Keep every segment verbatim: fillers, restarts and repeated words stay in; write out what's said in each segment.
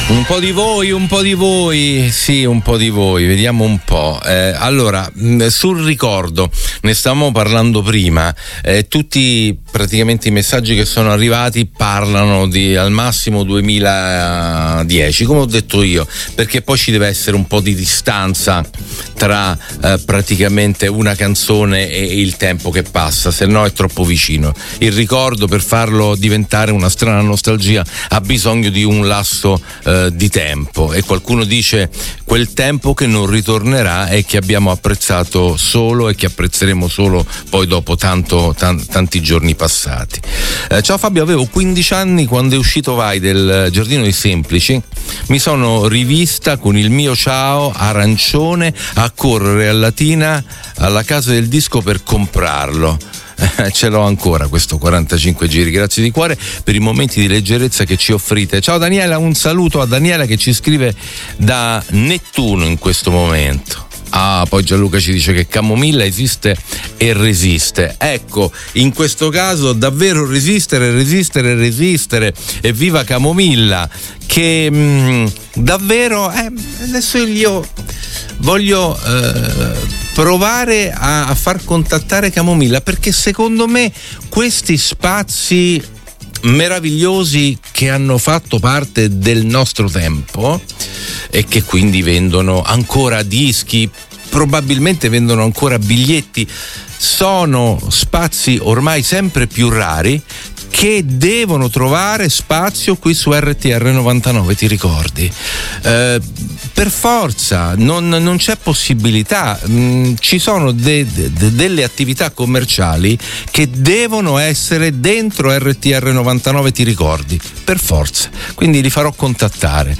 Un po' di voi, un po' di voi, sì, un po' di voi, vediamo un po'. Eh, allora, sul ricordo, ne stavamo parlando prima, eh, tutti praticamente i messaggi che sono arrivati parlano di al massimo duemiladieci, come ho detto io, perché poi ci deve essere un po' di distanza tra eh, praticamente una canzone e il tempo che passa, se no è troppo vicino. Il ricordo, per farlo diventare una strana nostalgia, ha bisogno di un lasso eh, di tempo, e qualcuno dice quel tempo che non ritornerà e che abbiamo apprezzato solo e che apprezzeremo solo poi dopo tanto, tan- tanti giorni passati. Eh, ciao Fabio, avevo quindici anni quando è uscito Vai del Giardino dei Semplici, mi sono rivista con il mio ciao arancione a correre a Latina alla casa del disco per comprarlo. Ce l'ho ancora questo quarantacinque giri, grazie di cuore per i momenti di leggerezza che ci offrite. Ciao Daniela, un saluto a Daniela che ci scrive da Nettuno in questo momento. Ah, poi Gianluca ci dice che Camomilla esiste e resiste. Ecco, in questo caso davvero resistere, resistere, resistere. Evviva Camomilla, che mh, davvero eh, adesso io voglio eh, provare a, a far contattare Camomilla, perché secondo me questi spazi meravigliosi che hanno fatto parte del nostro tempo e che quindi vendono ancora dischi, probabilmente vendono ancora biglietti, sono spazi ormai sempre più rari che devono trovare spazio qui su R T R novantanove, ti ricordi? Eh, per forza, non, non c'è possibilità, mm, ci sono de, de, delle attività commerciali che devono essere dentro R T R novantanove, ti ricordi? Per forza, quindi li farò contattare.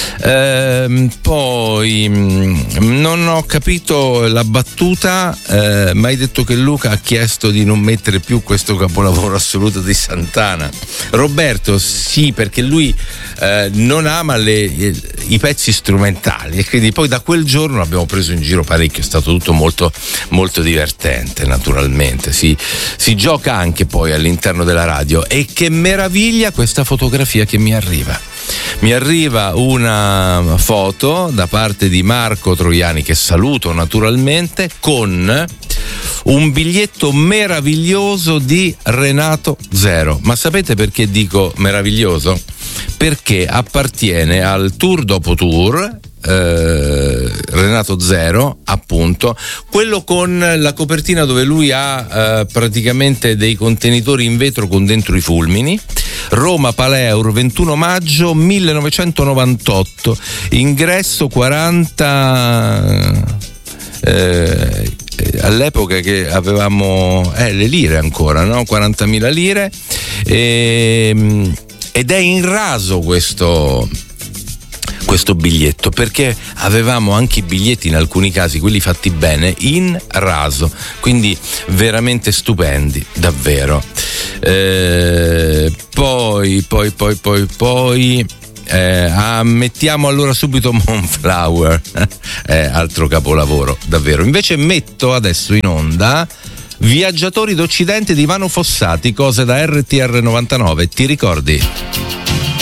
Eh, poi mh, non ho capito la battuta, eh, ma hai detto che Luca ha chiesto di non mettere più questo capolavoro assoluto di Santana. Roberto, sì, perché lui eh, non ama le, i pezzi strumentali, e quindi poi da quel giorno l'abbiamo preso in giro parecchio, è stato tutto molto molto divertente. Naturalmente si, si gioca anche poi all'interno della radio. E che meraviglia questa fotografia che mi arriva. Mi arriva una foto da parte di Marco Troiani, che saluto naturalmente, con un biglietto meraviglioso di Renato Zero. Ma sapete perché dico meraviglioso? Perché appartiene al tour dopo tour, eh, Renato Zero, appunto, quello con la copertina dove lui ha eh, praticamente dei contenitori in vetro con dentro i fulmini. Roma Paleur, ventuno maggio millenovecentonovantotto, ingresso quaranta, eh, all'epoca che avevamo eh, le lire ancora, no? quarantamila lire, e, ed è in raso questo questo biglietto, perché avevamo anche i biglietti, in alcuni casi quelli fatti bene, in raso, quindi veramente stupendi, davvero. Eh, poi poi poi poi poi eh, ammettiamo allora subito Moonflower, eh, altro capolavoro, davvero. Invece metto adesso in onda Viaggiatori d'Occidente di Ivano Fossati, cose da R T R novantanove, ti ricordi?